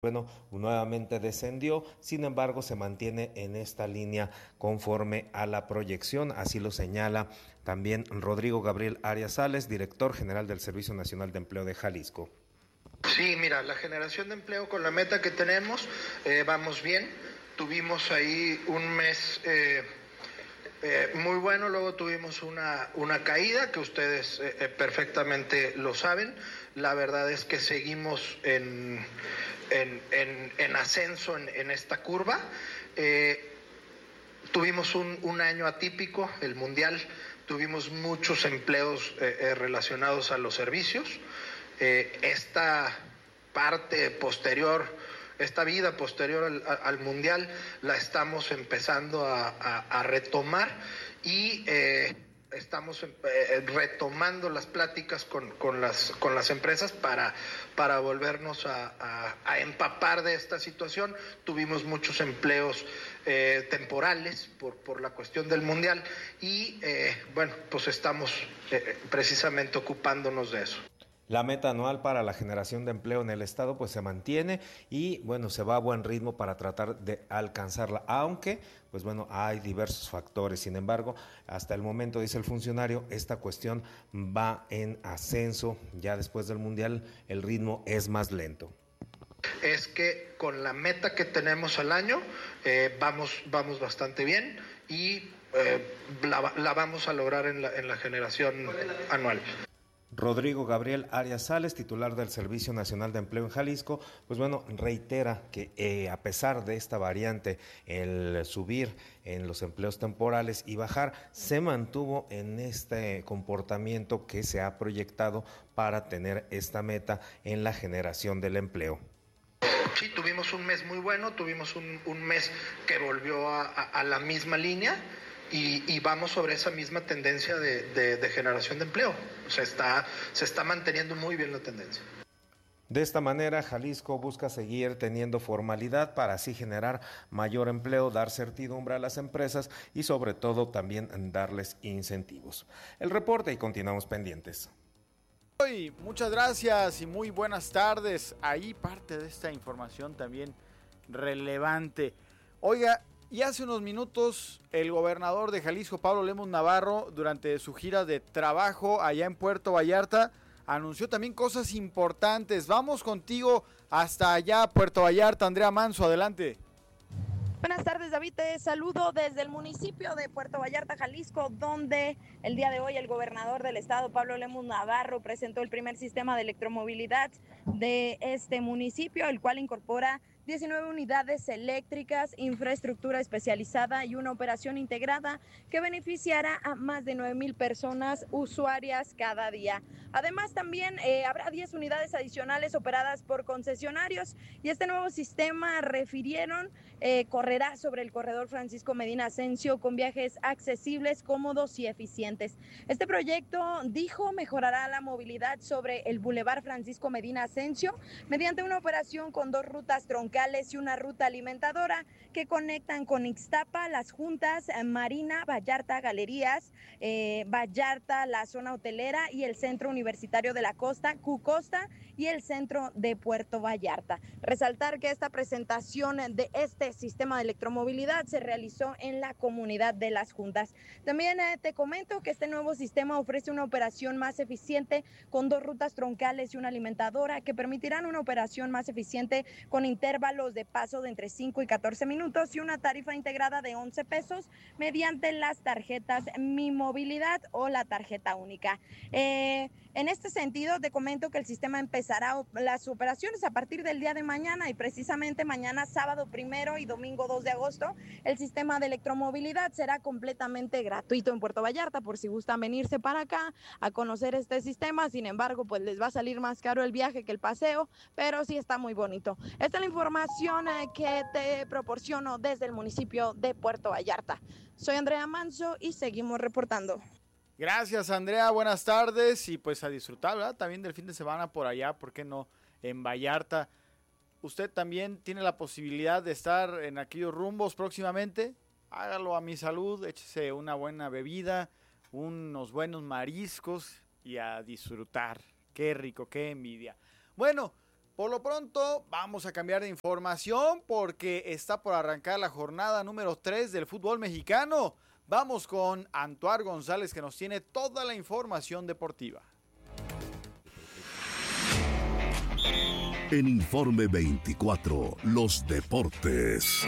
Bueno, nuevamente descendió, sin embargo se mantiene en esta línea conforme a la proyección, así lo señala también Rodrigo Gabriel Arias Sales, director general del Servicio Nacional de Empleo de Jalisco. Sí, mira, la generación de empleo con la meta que tenemos, vamos bien, tuvimos ahí un mes muy bueno, luego tuvimos una caída que ustedes perfectamente lo saben. La verdad es que seguimos en ascenso en esta curva. Tuvimos un año atípico, el Mundial, tuvimos muchos empleos relacionados a los servicios. Esta parte posterior, esta vida posterior al Mundial, la estamos empezando a retomar y estamos retomando las pláticas con las empresas para volvernos a empapar de esta situación. Tuvimos muchos empleos temporales por la cuestión del Mundial y bueno, pues estamos precisamente ocupándonos de eso. La meta anual para la generación de empleo en el estado pues se mantiene y bueno, se va a buen ritmo para tratar de alcanzarla, aunque pues bueno, hay diversos factores. Sin embargo, hasta el momento, dice el funcionario, esta cuestión va en ascenso. Ya después del Mundial el ritmo es más lento. Es que con la meta que tenemos al año vamos bastante bien y la vamos a lograr en la generación anual. Rodrigo Gabriel Arias Sales, titular del Servicio Nacional de Empleo en Jalisco, pues bueno, reitera que a pesar de esta variante, el subir en los empleos temporales y bajar, se mantuvo en este comportamiento que se ha proyectado para tener esta meta en la generación del empleo. Sí, tuvimos un mes muy bueno, tuvimos un mes que volvió a la misma línea. Y vamos sobre esa misma tendencia de generación de empleo. O sea, se está manteniendo muy bien la tendencia. De esta manera, Jalisco busca seguir teniendo formalidad para así generar mayor empleo, dar certidumbre a las empresas y sobre todo también darles incentivos. El reporte y continuamos pendientes. Muchas gracias y muy buenas tardes. Ahí parte de esta información también relevante. Oiga, y hace unos minutos el gobernador de Jalisco, Pablo Lemus Navarro, durante su gira de trabajo allá en Puerto Vallarta, anunció también cosas importantes. Vamos contigo hasta allá, Puerto Vallarta. Andrea Manso, adelante. Buenas tardes, David, te saludo desde el municipio de Puerto Vallarta, Jalisco, donde el día de hoy el gobernador del estado, Pablo Lemus Navarro, presentó el primer sistema de electromovilidad de este municipio, el cual incorpora 19 unidades eléctricas, infraestructura especializada y una operación integrada que beneficiará a más de 9,000 personas usuarias cada día. Además, también habrá 10 unidades adicionales operadas por concesionarios y este nuevo sistema, refirieron, correrá sobre el corredor Francisco Medina Asensio con viajes accesibles, cómodos y eficientes. Este proyecto, dijo, mejorará la movilidad sobre el Boulevard Francisco Medina Asensio mediante una operación con 2 rutas troncales y una ruta alimentadora que conectan con Ixtapa, Las Juntas, Marina, Vallarta, Galerías, Vallarta, la zona hotelera y el Centro Universitario de la Costa, Cucosta y el Centro de Puerto Vallarta. Resaltar que esta presentación de este sistema de electromovilidad se realizó en la comunidad de Las Juntas. También te comento que este nuevo sistema ofrece una operación más eficiente con 2 rutas troncales y una alimentadora que permitirán una operación más eficiente con intervalos de paso de entre 5 y 14 minutos y una tarifa integrada de 11 pesos mediante las tarjetas Mi Movilidad o la tarjeta única. En este sentido, te comento que el sistema empezará las operaciones a partir del día de mañana y precisamente mañana, sábado 1 y domingo 2 de agosto, el sistema de electromovilidad será completamente gratuito en Puerto Vallarta por si gustan venirse para acá a conocer este sistema. Sin embargo, pues les va a salir más caro el viaje que el paseo, pero sí está muy bonito. Esta es la información que te proporciono desde el municipio de Puerto Vallarta. Soy Andrea Manso y seguimos reportando. Gracias, Andrea, buenas tardes y pues a disfrutar, ¿verdad? También del fin de semana por allá, ¿por qué no? En Vallarta. ¿Usted también tiene la posibilidad de estar en aquellos rumbos próximamente? Hágalo a mi salud, échese una buena bebida, unos buenos mariscos y a disfrutar. Qué rico, qué envidia. Bueno, Por lo pronto, vamos a cambiar de información porque está por arrancar la jornada número 3 del fútbol mexicano. Vamos con Antoine González, que nos tiene toda la información deportiva. En Informe 24, los deportes.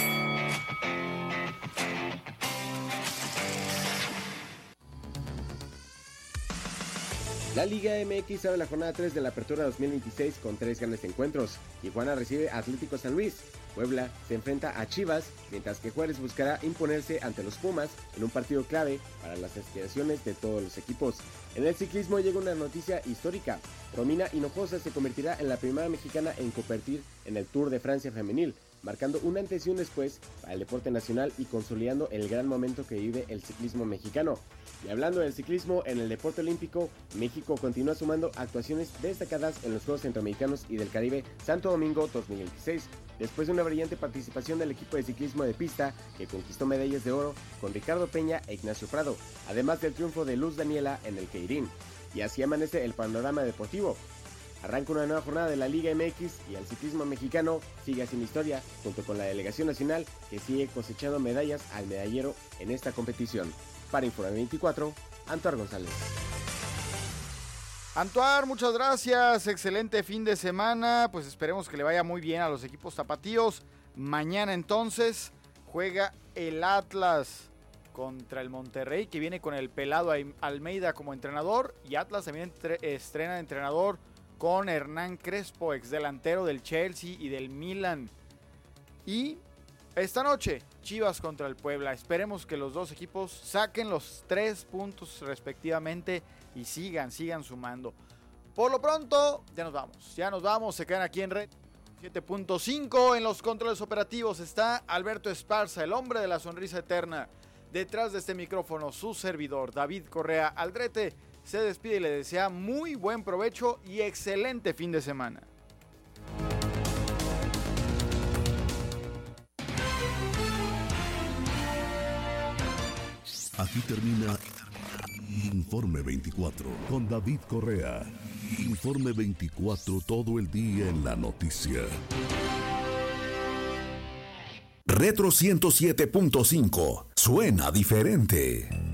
La Liga MX abre la jornada 3 de la Apertura 2026 con 3 grandes encuentros. Tijuana recibe a Atlético San Luis. Puebla se enfrenta a Chivas, mientras que Juárez buscará imponerse ante los Pumas en un partido clave para las aspiraciones de todos los equipos. En el ciclismo llega una noticia histórica. Romina Hinojosa se convertirá en la primera mexicana en competir en el Tour de Francia femenil, marcando un antes y un después para el deporte nacional y consolidando el gran momento que vive el ciclismo mexicano. Y hablando del ciclismo en el deporte olímpico, México continúa sumando actuaciones destacadas en los Juegos Centroamericanos y del Caribe Santo Domingo 2026, después de una brillante participación del equipo de ciclismo de pista que conquistó medallas de oro con Ricardo Peña e Ignacio Prado, además del triunfo de Luz Daniela en el Keirin. Y así amanece el panorama deportivo. Arranca una nueva jornada de la Liga MX y el ciclismo mexicano sigue haciendo historia junto con la delegación nacional que sigue cosechando medallas al medallero en esta competición. Para Informe 24, Antoine González. Antoine, muchas gracias. Excelente fin de semana. Pues esperemos que le vaya muy bien a los equipos tapatíos. Mañana entonces juega el Atlas contra el Monterrey, que viene con el pelado Almeida como entrenador. Y Atlas también estrena entrenador con Hernán Crespo, ex delantero del Chelsea y del Milan. Y esta noche, Chivas contra el Puebla. Esperemos que los dos equipos saquen los 3 puntos respectivamente y sigan sumando. Por lo pronto, ya nos vamos. Se quedan aquí en Red 7.5. En los controles operativos está Alberto Esparza, el hombre de la sonrisa eterna. Detrás de este micrófono, su servidor, David Correa Aldrete, se despide y le desea muy buen provecho y excelente fin de semana. Aquí termina Informe 24 con David Correa. Informe 24, todo el día en la noticia. Retro 107.5. Suena diferente.